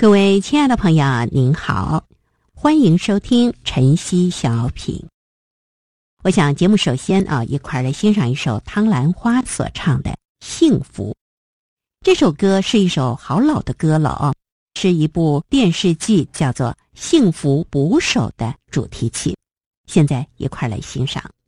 各位亲爱的朋友，您好，欢迎收听晨曦小品。我想节目首先一块来欣赏一首汤兰花所唱的《幸福》。这首歌是一首好老的歌了是一部电视剧叫做《幸福捕手》的主题曲。现在一块来欣赏。